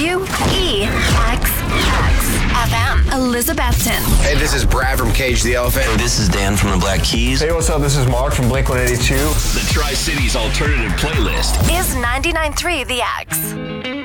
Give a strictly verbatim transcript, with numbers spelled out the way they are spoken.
ninety-two E X X F M. Elizabethton. Hey, this is Brad from Cage the Elephant. Hey, this is Dan from the Black Keys. Hey, what's up? This is Mark from Blink one eighty-two. The Tri-Cities Alternative Playlist Is ninety-nine point three The X.